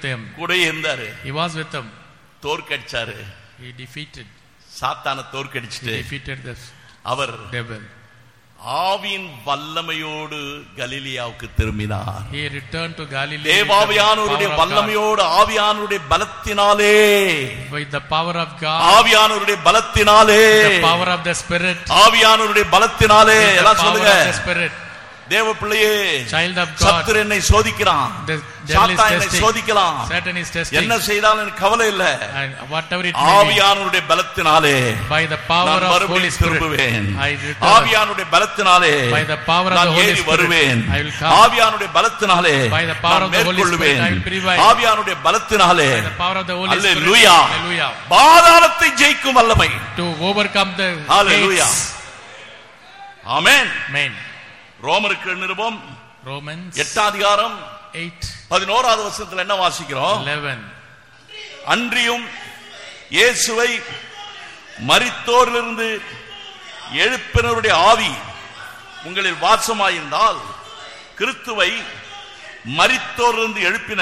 them. கூடயே இருந்தாரு. He was with them. தோற்கடிச்சாரு. He defeated. சாத்தானை தோற்கடிச்சிட்டு He defeated the our devil. ஆவியின் வல்லமையோடு கலிலியாவுக்கு திரும்பினார். He returned to Galilee. தேவாவியானவருடைய வல்லமையோடு ஆவியானவருடைய பலத்தினாலே, with the power of God, ஆவியானவருடைய பலத்தினாலே, the power of the Spirit, ஆவியானவருடைய பலத்தினாலே, எல்லாம் சொல்லுங்க. தேவ பிள்ளையே, child of God, சத்துரு என்னை சோதிக்கிறான், சாத்தான் என்னை சோதிக்கலாம், Satan is testing, என்ன செய்தாலும் எனக்கு கவலை இல்லை, and whatever it may be, ஆவியானவருடைய பலத்தினாலே, by the power of Holy Spirit, I return. ஆவியானவருடைய பலத்தினாலே, by the power of the Holy Spirit, I will come. ஆவியானவருடைய பலத்தினாலே, by the power of the Holy Spirit, I will prevail. ஆவியானவருடைய பலத்தினாலே, by the power of the Holy Spirit, hallelujah, பாதாளத்தை ஜெயிக்கும் வல்லமை, to overcome the hallelujah, amen, amen. ரோமருக்கு நிருபம் Romans 8 அதிகாரம் 11வது வசனத்தில் என்ன வாசிக்கிறோம்? 11. அன்றியும் இயேசுவை மரித்தோரிலிருந்து எழுப்பினருடைய ஆவி உங்களில் வாசமாயிருந்தால், கிறிஸ்துவை மரித்தோரிலிருந்து எழுப்பின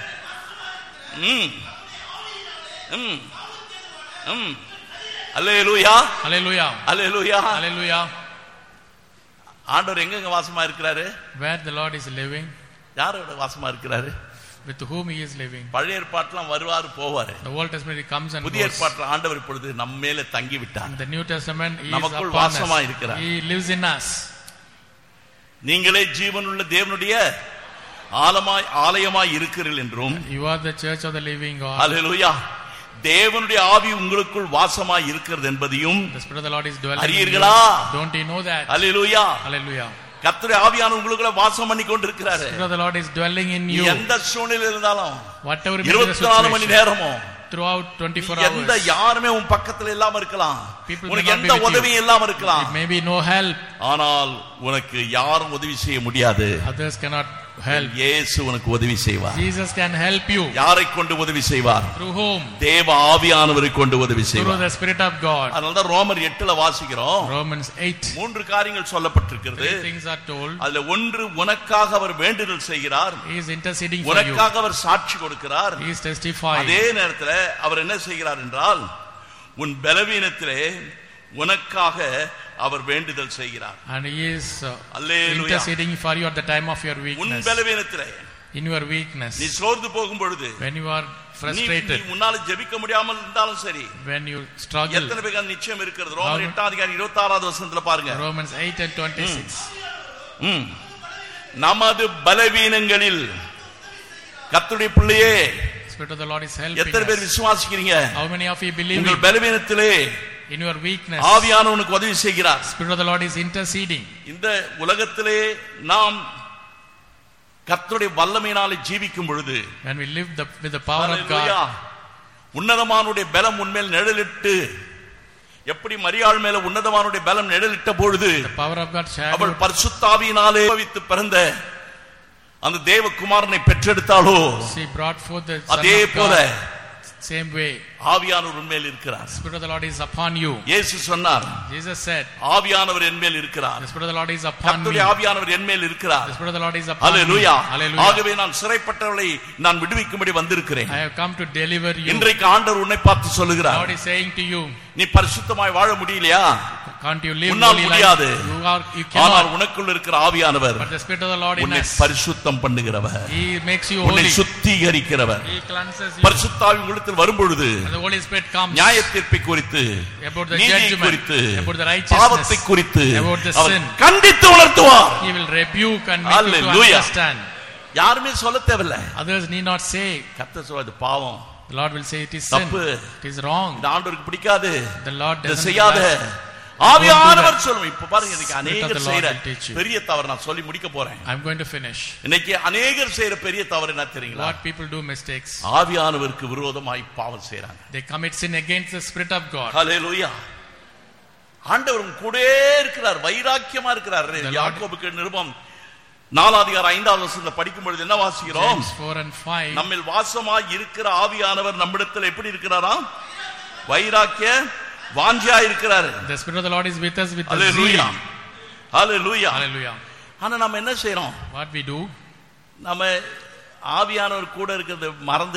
அல்லேலூயா, அல்லேலூயா, அல்லேலூயா, அல்லேலூயா. ஆண்டவர் எங்க வாசமா இருக்கிறாரு? Where the Lord is living. யாரோட வாசமா இருக்கிறாரு? With whom he is living. பழைய ஏற்பாட்டுல வருவாரு போவாரு. The Old Testament he comes and புதிய ஏற்பாட்டுல ஆண்டவர் இப்பொழுது நம்ம மேல தங்கி விட்டார். In the New Testament he is நமக்குள் upon வாசமா us. இருக்கிறார். He lives in us. நீங்களே ஜீவனுள்ள தேவனுடைய ஆலயமாய் இருக்கிறீர்கள் என்றும், you are the church of the living God. அல்லேலூயா, தேவனுடைய ஆவி உங்களுக்குள் வாசமாய் இருக்கிறது என்பதையும் the Spirit of the Lord is dwelling அறியீர்களா? in you. Don't you know that? Hallelujah, Hallelujah. கர்த்தருடைய ஆவியானவர் உங்களுக்குள்ள வாசம் பண்ணி கொண்டிருக்கிறார். The Spirit of the Lord is dwelling in you. எந்த சூழ்நிலையில் இருந்தாலும், whatever 24 மணி நேரமும், throughout 24 hours, எந்த யாருமே உன் பக்கத்துல இல்லாம இருக்கலாம், people உனக்கு எந்த உதவியும் இல்லாம இருக்கலாம், it may be no help, ஆனால் உனக்கு யாரும் உதவி செய்ய முடியாது. others cannot help. இயேசு உனக்கு உதவி செய்வார். Jesus can help you. யாரை கொண்டு உதவி செய்வார்? through whom? தேவ ஆவியானவரை கொண்டு உதவி through செய்வார். the Spirit of God. அதனால தான் ரோமர் 8ல வாசிக்கிறோம். Romans 8. 3 காரியங்கள் சொல்லப்பட்டிருக்கிறது. 3 things are told. அதுல ஒன்று, உனக்காக அவர் வேண்டுதல் செய்கிறார், he is interceding for you, உனக்காக அவர் சாட்சி கொடுக்கிறார். he is testifying. அதே நேரத்துல அவர் என்ன செய்கிறார் என்றால், உன் பலவீனத்திலே உனக்காக அவர் வேண்டுதல் செய்கிறார். and he is interceding for you at the time of your weakness. உன் பலவீனத்திலே, in your weakness, நீ சோர்ந்து போகும் பொழுது, when you are frustrated, நீ உன்னால ஜெபிக்க முடியாமல் இருந்தாலும் சரி, when you struggle, எத்தனை பேருக்கு நிச்சயம் இருக்கிறது? ரோமர் 8 அதிகாரம் 26வது வசனத்துல பாருங்க. Romans 8 and 26. நமது பலவீனங்களில் கர்த்தருடைய பிள்ளையே, Spirit of the Lord is helping எத்தனை பேர் us. விசுவாசிக்கிறீங்க? how many of you believe உங்கள் பலவீனத்திலே in your weakness, ஆவியானவர் உனக்கு உதவி செய்கிறார். Spirit of the Lord is interceding. இந்த உலகத்திலே நாம் கர்த்தருடைய வல்லமையினாலே ஜீவிக்கும் பொழுது, when we live with the power of God, உன்னதமானுடைய பலம் உன்மேல் நிழலிட்டு, எப்படி மரியாள் மேல உன்னதமானுடைய பலம் நிழலிட்ட பொழுது the power of God shadowed, அவள் பரிசுத்த ஆவியினாலே உபவித்து பிறந்த அந்த தேவகுமாரனை பெற்றெடுத்தாளோ, she brought forth the அதே போல same way ஆவியானவர் உன்மேல் இருக்கிறார். Spirit of the Lord is upon you. இயேசு சொன்னார், Jesus said, ஆவியானவர் என்மேல் இருக்கிறார், the Spirit of the Lord is upon me. கர்த்தருடைய ஆவியானவர் என்மேல் இருக்கிறார். the Spirit of the Lord is upon hallelujah. me. Hallelujah. ஆகவே நான் சிறைப்பட்டவர்களை நான் விடுவிக்கும்படி வந்திருக்கிறேன். I have come to deliver you. இன்றைக்கு ஆண்டவர் உன்னை பார்த்து சொல்லுகிறார், God is saying to you, நீ பரிசுத்தமாய் வாழ முடியலையா? can't you live உன்னால் holy முடியாது. life? you ஆனால் cannot. உனக்குள் இருக்கிற ஆவியானவர் but the Spirit of the Lord in உன்னை us, பரிசுத்தம் பண்ணுகிறவர், he makes you உன்னை holy, சுத்திகரிக்கிறவர். he cleanses you. பரிசுத்த ஆவி உங்களிடத்தில் வரும்பொழுது and the Holy Spirit comes, நியாயத்தீர்ப்பை குறித்து, about the நீதியை judgment, குறித்து, about the righteousness, பாவத்தை குறித்து about the அவர் sin, கண்டித்து உணர்த்துவார். he will rebuke and make you to Hallelujah. understand. யாருமே சொல்ல தேவையில்லை, others need not say. கர்த்தர் சொல்றது பாவம், the Lord will say it is sin, தப்பு, it is wrong, இந்த ஆண்டவருக்கு பிடிக்காது, the Lord இதை doesn't செய்யாத. like. ஆவியானவர் சொல்லும். இப்ப பாருங்க, இன்னைக்கு Spirit of அநேகர் the Lord செய்யற will teach you. பெரிய தவறு நான் சொல்லி முடிக்க போறேன். I'm going to finish. இன்னைக்கு அநேகர் செய்யற பெரிய தவறு என்ன தெரியுங்களா? what people do mistakes, ஆவியானவருக்கு விரோதமாய் பாவம் செய்றாங்க. they commit sin against the Spirit of God. ஹல்லேலூயா. ஆண்டவர் கூடவே இருக்கிறார், வைராக்கியமா இருக்கிறார். யாக்கோபுக்கு நிருபம் 4 அதிகாரம் 5வது வசனத்தை படிக்கும் பொழுது என்ன வாசிக்கிறோம்? James 4 and 5. நம்மில் வாசமாய் இருக்கிற ஆவியானவர் நம்மிடத்தில் எப்படி இருக்கிறாராம்? வைராக்கிய வாஞ்சையா இருக்கிறார். the Spirit of the Lord is with us with the hallelujah, zeal. Hallelujah. Hallelujah. ஆனா நம்ம என்ன செய்றோம்? what we do, நம்ம ஆவியானவர் கூட இருக்கிறது மறந்து